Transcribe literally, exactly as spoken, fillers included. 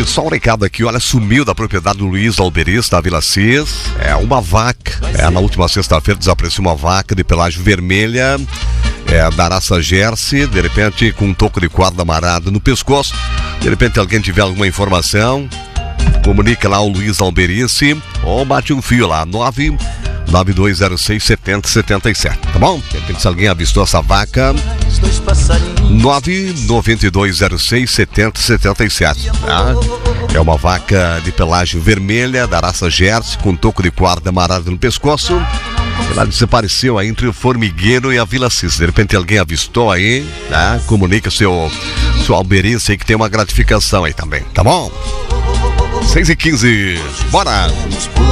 Só um recado aqui, olha, sumiu da propriedade do Luiz Alberis, da Vila Cis. É uma vaca. É, na última sexta-feira desapareceu uma vaca de pelagem vermelha, é, da raça Jersey, de repente com um toco de corda amarrado no pescoço. De repente alguém tiver alguma informação, comunica lá ao Luiz Alberis ou bate um fio lá, nove nove dois zero seis sete zero sete sete, tá bom? De repente se alguém avistou essa vaca, nove nove dois zero seis sete zero sete sete, tá? É uma vaca de pelagem vermelha, da raça Jersey, com um toco de corda amarrado no pescoço. Ela desapareceu aí entre o Formigueiro e a Vila Cis. De repente alguém avistou aí, tá? Comunica seu, seu Alberis aí que tem uma gratificação aí também, tá bom? seis e quinze, bora!